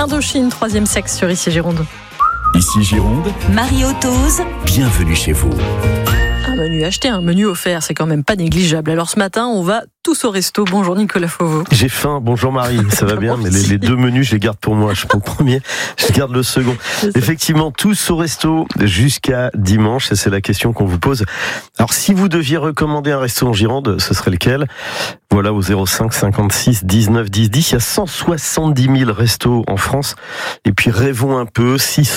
Indochine, 3e sexe sur Ici Gironde. Ici Gironde, Marie-Autos, bienvenue chez vous. Un menu acheté, un menu offert, c'est quand même pas négligeable. Alors ce matin, on va tous au resto. Bonjour Nicolas Fauveau. J'ai faim, bonjour Marie, ça va bien, mais les deux menus, je les garde pour moi. Je prends le premier, je garde le second. Effectivement, tous au resto jusqu'à dimanche, et c'est la question qu'on vous pose. Alors si vous deviez recommander un resto en Gironde, ce serait lequel ? Voilà, au 05 56 19 10 10, il y a 170 000 restos en France. Et puis rêvons un peu,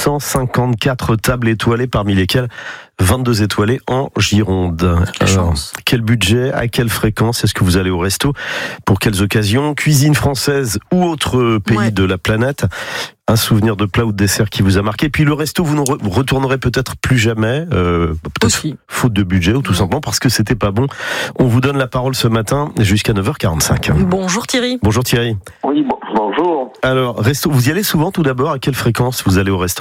654 tables étoilées, parmi lesquelles 22 étoilées en Gironde. Alors, quel budget, à quelle fréquence est-ce que vous allez au resto ? Pour quelles occasions ? Cuisine française ou autre pays de la planète ? Un souvenir de plat ou de dessert qui vous a marqué. Puis le resto, vous ne retournerez peut-être plus jamais, peut-être aussi, faute de budget ou tout simplement parce que c'était pas bon. On vous donne la parole ce matin jusqu'à 9h45. Bonjour Thierry. Bonjour Thierry. Oui, bonjour. Alors, resto, vous y allez souvent tout d'abord ? À quelle fréquence vous allez au restaurant ?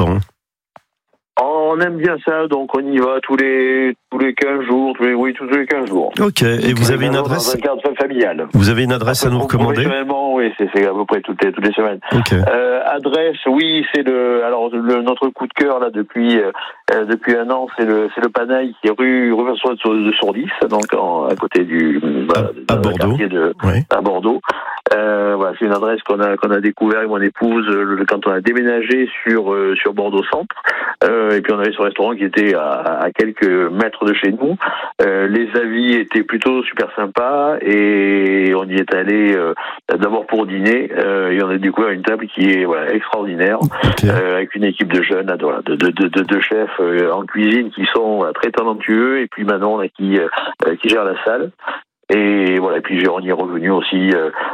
On aime bien ça, donc on y va tous les 15 jours, tous les 15 jours. Ok, et vous avez une adresse ? Dans un cadre familial. Vous avez une adresse à nous recommander ? Professionnellement, oui, c'est à peu près toutes les semaines. Okay. Adresse, oui, c'est notre coup de cœur là depuis un an, c'est le Panaille qui est rue François de Sourdis, donc à côté à Bordeaux. À Bordeaux. Voilà, c'est une adresse qu'on a découvert avec mon épouse quand on a déménagé sur Bordeaux Centre. Et puis on avait ce restaurant qui était à quelques mètres de chez nous. Les avis étaient plutôt super sympas et on y est allé d'abord pour dîner et on a découvert une table qui est extraordinaire, avec une équipe de jeunes, de chefs en cuisine qui sont très talentueux, et puis Manon là, qui gère la salle. Et voilà, et puis on y est revenu aussi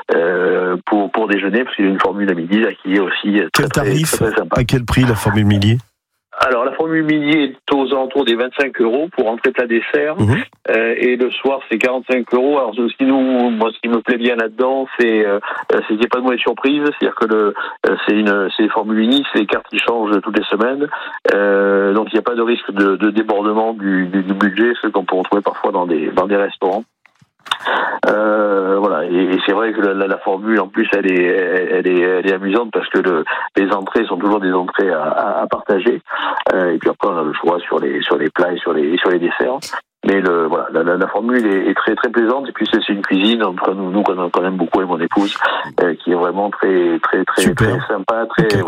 pour déjeuner, parce qu'il y a une formule à midi là, qui est aussi très sympa. À quel prix la formule midi ? Alors la formule midi est aux alentours des 25 € pour entrée plat dessert, et le soir c'est 45 €. Alors ce qui me plaît bien là-dedans, c'est qu'il n'y a pas de mauvaise surprise, c'est-à-dire que c'est une formule unique, c'est les cartes qui changent toutes les semaines, donc il n'y a pas de risque de débordement du budget, ce qu'on peut retrouver parfois dans des restaurants. Voilà, et c'est vrai que la formule en plus elle est amusante parce que les entrées sont toujours des entrées à partager, et puis après on a le choix sur les plats et sur les desserts. Mais la formule est très très plaisante, et puis c'est une cuisine entre nous qu'on aime beaucoup, et mon épouse, qui est vraiment très très très très sympa,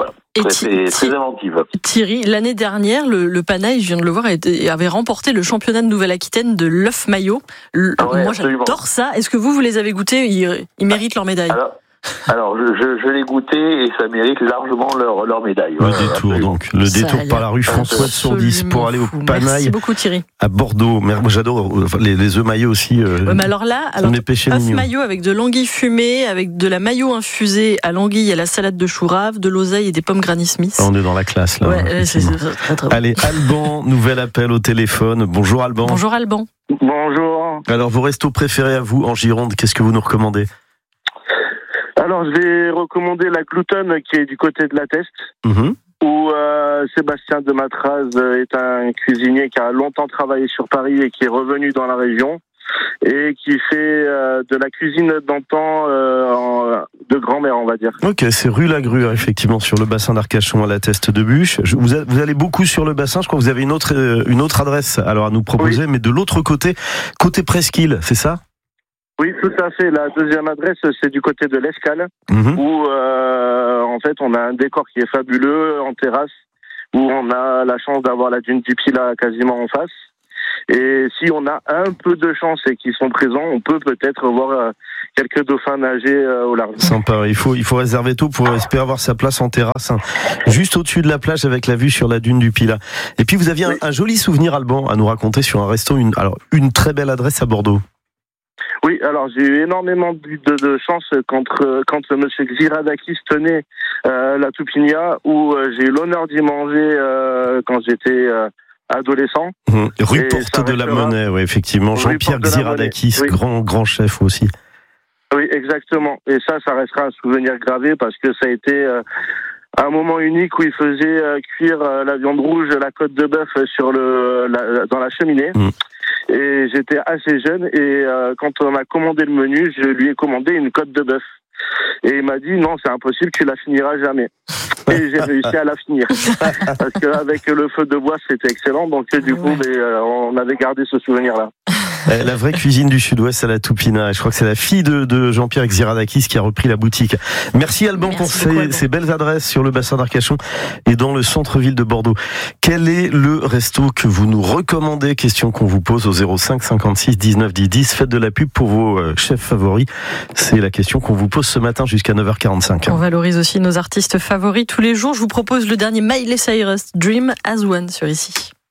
très inventive. Thierry, l'année dernière, le Panaille, je viens de le voir, avait remporté le championnat de Nouvelle-Aquitaine de l'œuf maillot. Moi j'adore ça. Est-ce que vous les avez goûtés ? Ils méritent leur médaille. Alors je l'ai goûté et ça mérite largement leur médaille. Le détour par la rue François de Sourdis pour aller au Panaille. Merci beaucoup Thierry. À Bordeaux. Moi j'adore les œufs maillots aussi. Mais alors œuf maillot avec de l'anguille fumée, avec de la maillot infusée à l'anguille et à la salade de chou rave, de l'oseille et des pommes Granny Smith. On est dans la classe là. Ouais, c'est très très bon. Allez, Alban, nouvel appel au téléphone. Bonjour Alban. Bonjour Alban. Bonjour. Alors vos restos préférés à vous en Gironde, qu'est-ce que vous nous recommandez ? Alors, je vais recommander la Gloutonne qui est du côté de la Teste, où Sébastien de Matraz est un cuisinier qui a longtemps travaillé sur Paris et qui est revenu dans la région et qui fait de la cuisine d'antan de grand-mère, on va dire. Ok, c'est rue Lagrue, effectivement, sur le bassin d'Arcachon à la Teste de Bûche. Vous allez beaucoup sur le bassin, je crois que vous avez une autre adresse alors à nous proposer, mais de l'autre côté Presqu'île, c'est ça ? Oui, tout à fait. La deuxième adresse, c'est du côté de l'Escale, où en fait on a un décor qui est fabuleux en terrasse, où on a la chance d'avoir la dune du Pilat quasiment en face. Et si on a un peu de chance et qu'ils sont présents, on peut peut-être voir quelques dauphins nager au large. Sympa. Il faut réserver tôt pour espérer avoir sa place en terrasse, juste au-dessus de la plage avec la vue sur la dune du Pilat. Et puis vous aviez un joli souvenir, Alban, à nous raconter sur un resto, une très belle adresse à Bordeaux. Oui, alors j'ai eu énormément de chance quand monsieur Xiradakis tenait la Toupinia, où j'ai eu l'honneur d'y manger quand j'étais adolescent. Rue Porte de la Monnaie, oui, effectivement. Jean-Pierre Xiradakis, grand chef aussi. Oui, exactement. Et ça restera un souvenir gravé parce que ça a été un moment unique où il faisait cuire la viande rouge, la côte de bœuf dans la cheminée. Et j'étais assez jeune et quand on a commandé le menu, je lui ai commandé une côte de bœuf. Et il m'a dit non, c'est impossible, tu la finiras jamais. et j'ai réussi à la finir. Parce qu'avec le feu de bois, c'était excellent. Donc du coup, on avait gardé ce souvenir-là. La vraie cuisine du Sud-Ouest à la Toupina. Et je crois que c'est la fille de Jean-Pierre Xiradakis qui a repris la boutique. Merci Alban pour ces belles adresses sur le bassin d'Arcachon et dans le centre-ville de Bordeaux. Quel est le resto que vous nous recommandez? Question qu'on vous pose au 05 56 19 10 10. Faites de la pub pour vos chefs favoris. C'est la question qu'on vous pose ce matin jusqu'à 9h45. On valorise aussi nos artistes favoris tous les jours. Je vous propose le dernier Miley Cyrus, Dream as One, sur Ici.